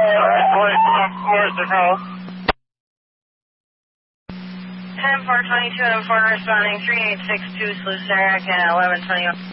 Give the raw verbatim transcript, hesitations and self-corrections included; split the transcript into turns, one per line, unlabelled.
ten four twenty-two and four responding three eight six two, Sluice Derrick at eleven twenty-one.